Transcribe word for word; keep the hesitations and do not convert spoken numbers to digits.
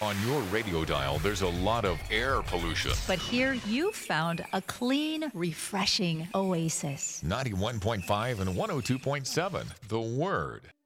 On your radio dial, there's a lot of air pollution. But here you found a clean, refreshing oasis. ninety-one point five and one oh two point seven, The Word.